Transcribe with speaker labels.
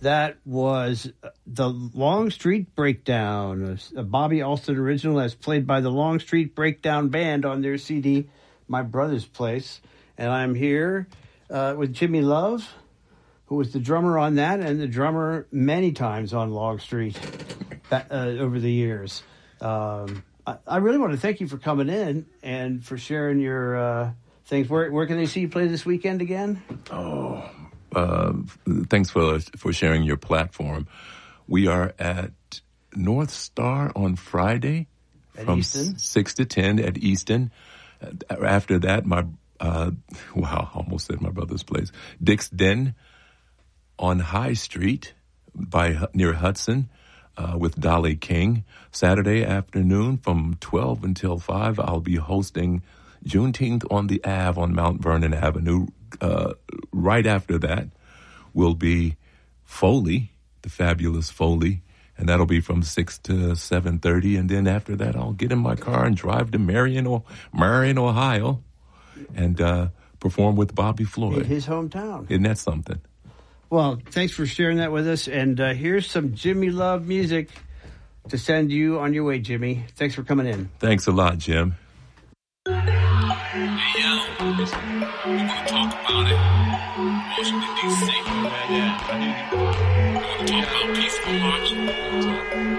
Speaker 1: That was the Longstreet Breakdown, a Bobby Alston original as played by the Longstreet Breakdown Band on their CD, My Brother's Place. And I'm here with Jimmy Love, who was the drummer on that and the drummer many times on Longstreet over the years. I really want to thank you for coming in and for sharing your things. Where can they see you play this weekend again?
Speaker 2: Thanks for sharing your platform. We are at North Star on Friday from 6 to 10 at Easton. After that, almost said My Brother's Place. Dick's Den on High Street near Hudson with Dolly King. Saturday afternoon from 12 until 5, I'll be hosting Juneteenth on the Ave on Mount Vernon Avenue. Right after that will be Foley, the fabulous Foley, and that'll be from 6 to 7:30. And then after that, I'll get in my car and drive to Marion, Ohio, and perform with Bobby Floyd.
Speaker 1: In his hometown.
Speaker 2: Isn't that something?
Speaker 1: Well, thanks for sharing that with us. And here's some Jimmy Love music to send you on your way, Jimmy. Thanks for coming in.
Speaker 2: Thanks a lot, Jim.
Speaker 3: Hey, yo, we want to talk about it. Washington, D.C. Yeah, I hear you. We want to talk about peaceful march.